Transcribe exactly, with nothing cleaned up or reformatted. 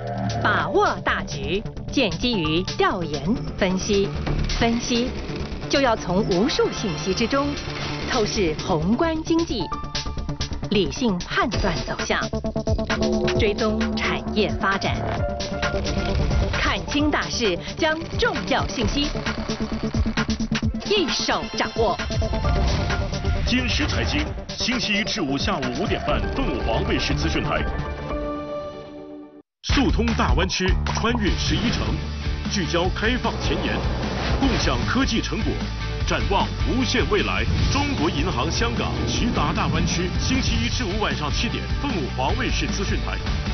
把握大局，建基于调研分析，分析就要从无数信息之中透视宏观经济，理性判断走向，追踪产业发展，看清大势，将重要信息一手掌握。 今时财经，星期一至五下午五点半，凤凰卫视资讯台。速通大湾区，穿越十一城，聚焦开放前沿，共享科技成果，展望无限未来。中国银行香港徐达大湾区，星期一至五晚上七点，凤凰卫视资讯台。